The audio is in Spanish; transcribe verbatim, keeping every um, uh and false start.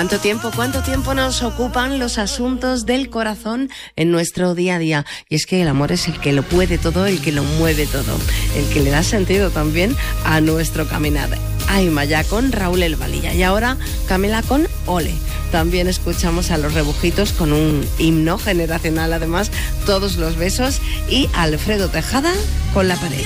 ¿Cuánto tiempo, cuánto tiempo nos ocupan los asuntos del corazón en nuestro día a día? Y es que el amor es el que lo puede todo, el que lo mueve todo, el que le da sentido también a nuestro caminar. Aima ya con Raúl El Valilla y ahora Camila con Ole. También escuchamos a Los Rebujitos con un himno generacional, además, Todos los besos, y Alfredo Tejada con La pared.